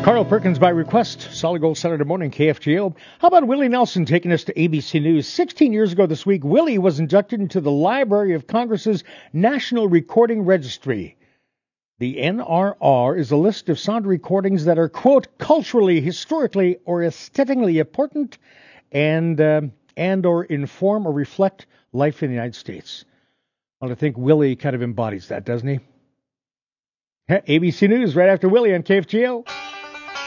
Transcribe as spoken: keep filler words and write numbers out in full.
Carl Perkins by request. Solid Gold Saturday morning, K F G O. How about Willie Nelson taking us to A B C News? sixteen years ago this week, Willie was inducted into the Library of Congress's National Recording Registry. The N R R is a list of sound recordings that are, quote, culturally, historically, or aesthetically important and uh, and or inform or reflect life in the United States. Well, I think Willie kind of embodies that, doesn't he? A B C News right after Willie on K F G O.